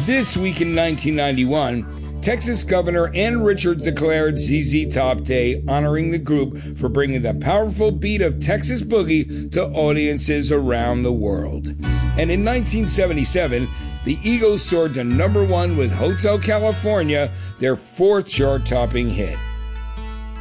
This week in 1991, Texas Governor Ann Richards declared ZZ Top Day, honoring the group for bringing the powerful beat of Texas boogie to audiences around the world. And in 1977, the Eagles soared to number one with Hotel California, their fourth chart-topping hit.